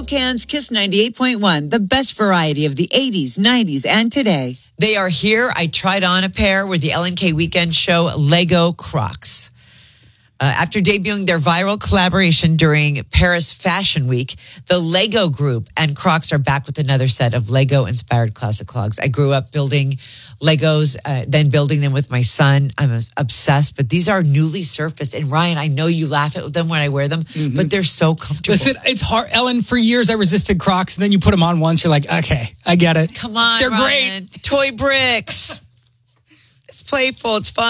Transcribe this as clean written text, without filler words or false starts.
Spokane's Kiss 98.1, the best variety of the 80s, 90s, and today. They are here. I tried on a pair with the LNK Weekend Show Lego Crocs. After debuting their viral collaboration during Paris Fashion Week, the Lego Group and Crocs are back with another set of Lego-inspired classic clogs. I grew up building Legos, then building them with my son. I'm obsessed, but these are newly surfaced. And Ryan, I know you laugh at them when I wear them, but they're so comfortable. Listen, it's hard. Ellen, for years I resisted Crocs, and then you put them on once, you're like, okay, I get it. Come on, They're Ryan. great. Toy bricks. It's playful. It's fun.